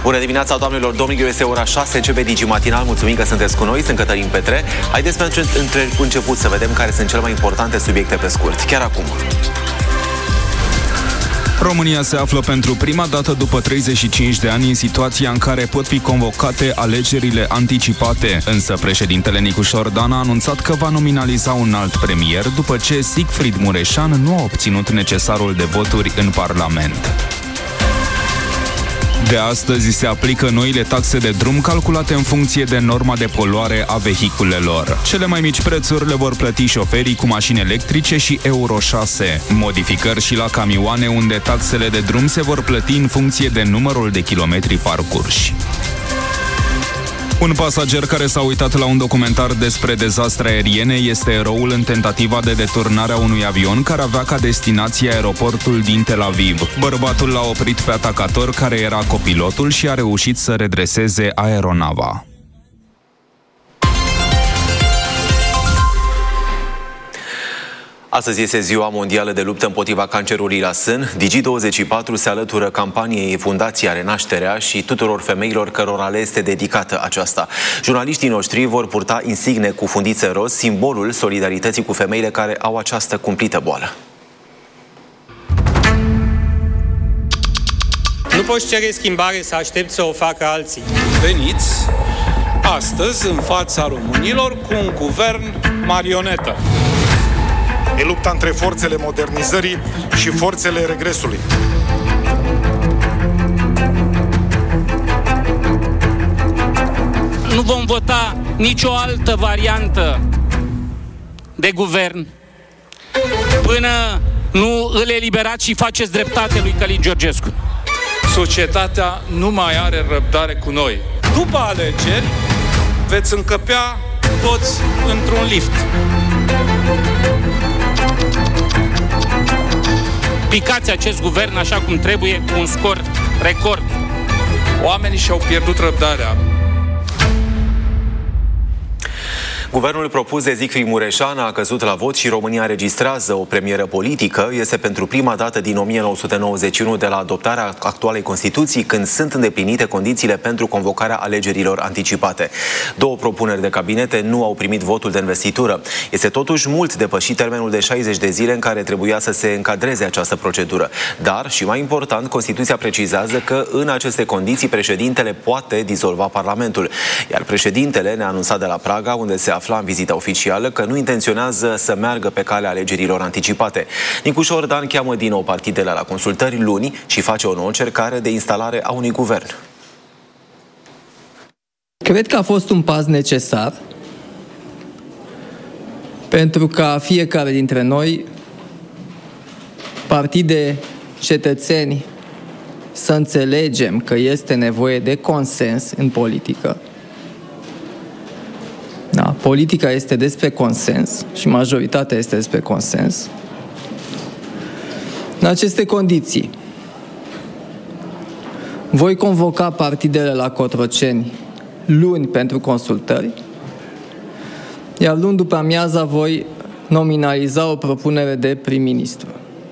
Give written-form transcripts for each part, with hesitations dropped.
Bună dimineața, doamnelor, domnilor, este ora 6, începe Digi Matinal. Mulțumim că sunteți cu noi, sunt Cătălin Petre. Haideți pentru început să vedem care sunt cele mai importante subiecte pe scurt, chiar acum. România se află pentru prima dată după 35 de ani în situația în care pot fi convocate alegerile anticipate. Însă președintele Nicușor Dan a anunțat că va nominaliza un alt premier după ce Siegfried Mureșan nu a obținut necesarul de voturi în Parlament. De astăzi se aplică noile taxe de drum calculate în funcție de norma de poluare a vehiculelor. Cele mai mici prețuri le vor plăti șoferii cu mașini electrice și Euro 6. Modificări și la camioane, unde taxele de drum se vor plăti în funcție de numărul de kilometri parcurși. Un pasager care s-a uitat la un documentar despre dezastre aeriene este eroul în tentativa de deturnare a unui avion care avea ca destinație aeroportul din Tel Aviv. Bărbatul l-a oprit pe atacator, care era copilotul, și a reușit să redreseze aeronava. Astăzi este Ziua Mondială de Luptă împotriva cancerului la sân. Digi24 se alătură campaniei Fundația Renașterea și tuturor femeilor cărora le este dedicată aceasta. Jurnaliștii noștri vor purta insigne cu fundițe roz, simbolul solidarității cu femeile care au această cumplită boală. Nu poți cere schimbare să aștepți să o facă alții. Veniți astăzi în fața românilor cu un guvern marionetă. E lupta între forțele modernizării și forțele regresului. Nu vom vota nicio altă variantă de guvern până nu îl eliberați și faceți dreptate lui Călin Georgescu. Societatea nu mai are răbdare cu noi. După alegeri veți încăpea toți într-un lift. Picați acest guvern așa cum trebuie, cu un scor record. Oamenii și-au pierdut răbdarea. Guvernul propus de Siegfried Mureșan a căzut la vot și România înregistrează o premieră politică. Este pentru prima dată din 1991 de la adoptarea actualei Constituții, când sunt îndeplinite condițiile pentru convocarea alegerilor anticipate. Două propuneri de cabinete nu au primit votul de investitură. Este totuși mult depășit termenul de 60 de zile în care trebuia să se încadreze această procedură. Dar, și mai important, Constituția precizează că în aceste condiții președintele poate dizolva Parlamentul. Iar președintele ne-a anunțat de la Praga, unde se afla în vizită oficială, că nu intenționează să meargă pe calea alegerilor anticipate. Nicușor Dan cheamă din nou partidele la consultări luni și face o nouă încercare de instalare a unui guvern. Cred că a fost un pas necesar pentru ca fiecare dintre noi, partide, cetățeni, să înțelegem că este nevoie de consens în politică. Da, politica este despre consens și majoritatea este despre consens. În aceste condiții, voi convoca partidele la Cotroceni luni pentru consultări, iar luni după amiaza voi nominaliza o propunere de prim-ministru.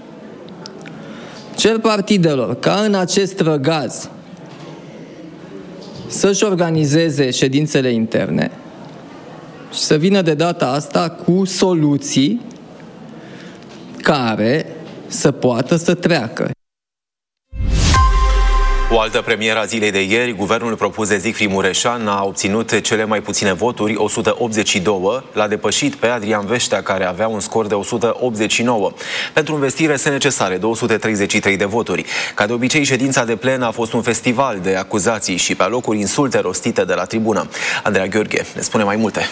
Cer partidelor ca în acest răgaz să-și organizeze ședințele interne și să vină de data asta cu soluții care să poată să treacă. O altă premieră a zilei de ieri, guvernul propus de Siegfried Mureșan a obținut cele mai puține voturi, 182, l-a depășit pe Adrian Veștea, care avea un scor de 189. Pentru investire sunt necesare 233 de voturi. Ca de obicei, ședința de plen a fost un festival de acuzații și pe alocuri insulte rostite de la tribună. Andreea Gheorghe ne spune mai multe.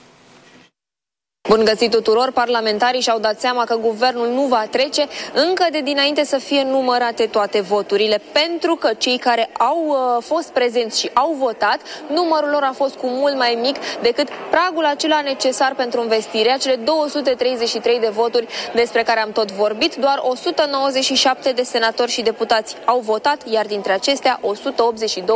Bun găsit tuturor! Parlamentarii și-au dat seama că guvernul nu va trece încă de dinainte să fie numărate toate voturile, pentru că cei care au fost prezenți și au votat, numărul lor a fost cu mult mai mic decât pragul acela necesar pentru investirea, cele 233 de voturi despre care am tot vorbit. Doar 197 de senatori și deputați au votat, iar dintre acestea 182